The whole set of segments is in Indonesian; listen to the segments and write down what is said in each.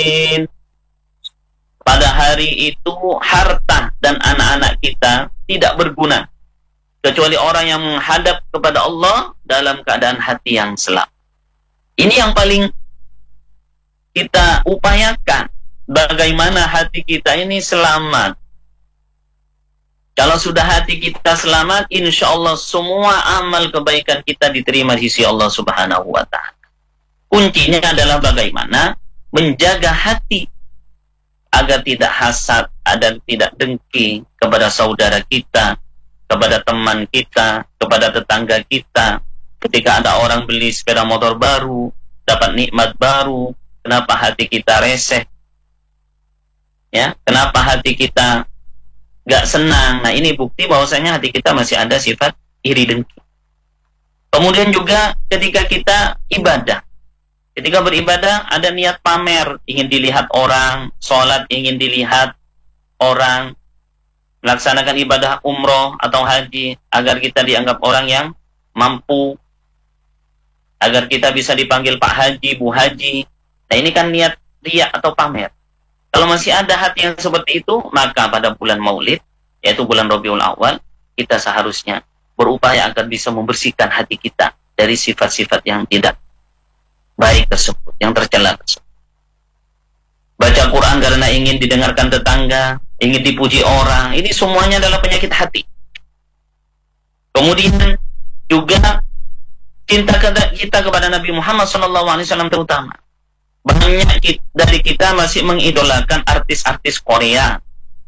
Pada hari itu harta dan anak-anak kita tidak berguna kecuali orang yang menghadap kepada Allah dalam keadaan hati yang selamat. Ini yang paling kita upayakan, bagaimana hati kita ini selamat. Kalau sudah hati kita selamat, insya Allah semua amal kebaikan kita diterima di sisi Allah Subhanahu wa Ta'ala. Kuncinya adalah bagaimana menjaga hati agar tidak hasad, agar tidak dengki kepada saudara kita, kepada teman kita, kepada tetangga kita. Ketika ada orang beli sepeda motor baru, dapat nikmat baru, kenapa hati kita reseh? Ya, kenapa hati kita gak senang? Nah, ini bukti bahwasanya hati kita masih ada sifat iri dengki. Kemudian juga ketika kita ibadah, ketika beribadah ada niat pamer, ingin dilihat orang, sholat ingin dilihat orang, melaksanakan ibadah umroh atau haji agar kita dianggap orang yang mampu, agar kita bisa dipanggil Pak Haji, Bu Haji. Nah, ini kan niat riya atau pamer. Kalau masih ada hati yang seperti itu, maka pada bulan Maulid, yaitu bulan Rabiul Awal, kita seharusnya berupaya agar bisa membersihkan hati kita dari sifat-sifat yang tidak baik tersebut, yang tercela tersebut. Baca Quran karena ingin didengarkan tetangga, ingin dipuji orang, ini semuanya adalah penyakit hati. Kemudian juga cinta kita kepada Nabi Muhammad SAW terutama. Banyak dari kita masih mengidolakan artis-artis Korea,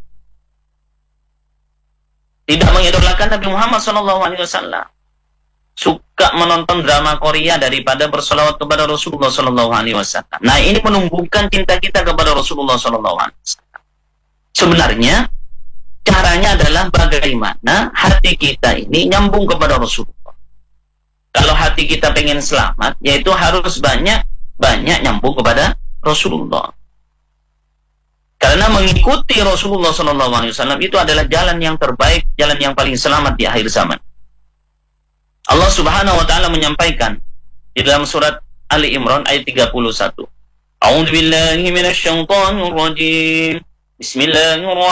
tidak mengidolakan Nabi Muhammad SAW. Suka menonton drama Korea daripada berselawat kepada Rasulullah SAW. Nah, ini menumbuhkan cinta kita kepada Rasulullah SAW. Sebenarnya caranya adalah bagaimana hati kita ini nyambung kepada Rasulullah. Kalau hati kita pengen selamat, yaitu harus banyak nyambung kepada Rasulullah. Karena mengikuti Rasulullah SAW itu adalah jalan yang terbaik, jalan yang paling selamat di akhir zaman. Allah Subhanahu wa Ta'ala menyampaikan di dalam surat Ali Imran ayat 31. A'udzu billahi minasyaitonir rajim. Bismillahirrahmanirrahim.